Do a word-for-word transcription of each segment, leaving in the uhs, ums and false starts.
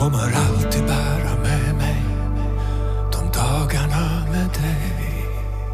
kommer alltid bära med mig de dagarna med dig.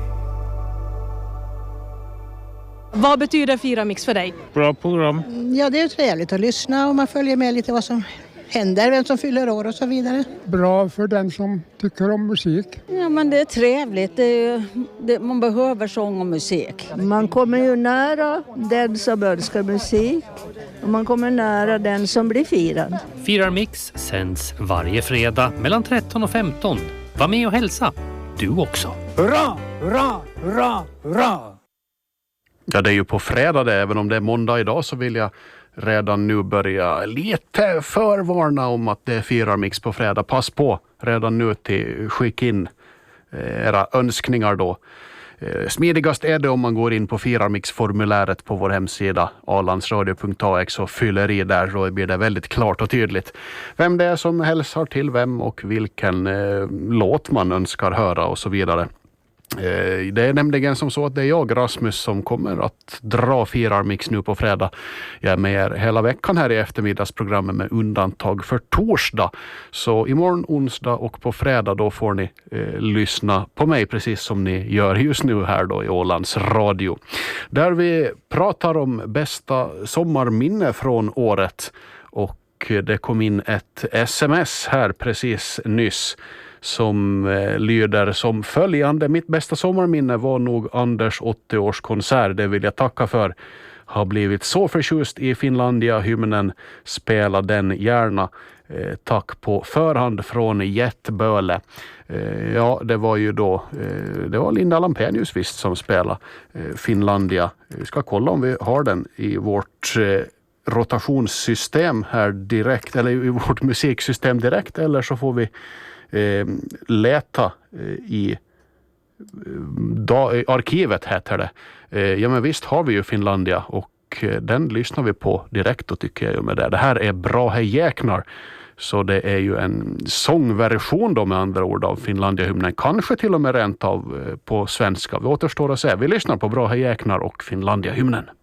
Vad betyder Fira Mix för dig? Bra program. Ja, det är trevligt att lyssna och man följer med lite vad som händer, vem som fyller år och så vidare. Bra för den som tycker om musik. Ja, men det är trevligt. Det är, det, man behöver sång och musik. Man kommer ju nära den som önskar musik och man kommer nära den som blir firad. Firar Mix sänds varje fredag mellan tretton och femton. Var med och hälsa. Du också. Hurra, hurra, hurra, hurra! Ja, det är ju på fredag det. Även om det är måndag idag så vill jag redan nu börja lite förvarna om att det är Firar Mix på fredag. Pass på redan nu till skicka in era önskningar då. Smidigast är det om man går in på Firarmix-formuläret på vår hemsida alandsradio punkt a x och fyller i där, så blir det väldigt klart och tydligt vem det är som hälsar till vem och vilken eh, låt man önskar höra och så vidare. Det är nämligen som så att det är jag, Rasmus, som kommer att dra Firar Mix nu på fredag. Jag är med er hela veckan här i eftermiddagsprogrammet med undantag för torsdag. Så imorgon, onsdag och på fredag då får ni eh, lyssna på mig precis som ni gör just nu här då i Ålands radio. Där vi pratar om bästa sommarminne från året, och det kom in ett sms här precis nyss som eh, lyder som följande: mitt bästa sommarminne var nog Anders åttio-årskonsert. Det vill jag tacka för. Har blivit så förtjust i Finlandia-hymnen. Spela den gärna. Eh, tack på förhand från Jättböle. Eh, ja, det var ju då eh, det var Linda Lampenius visst som spelade eh, Finlandia. Vi ska kolla om vi har den i vårt eh, rotationssystem här direkt, eller i vårt musiksystem direkt, eller så får vi Eh, leta eh, i da, arkivet heter det. Eh, ja men visst har vi ju Finlandia, och eh, den lyssnar vi på direkt och tycker jag ju med det. Det här är Bra hej jäknar, så det är ju en sångversion då med andra ord av Finlandia-hymnen, kanske till och med rent av eh, på svenska. Vi återstår att se. Vi lyssnar på Bra hej jäknar och Finlandia-hymnen.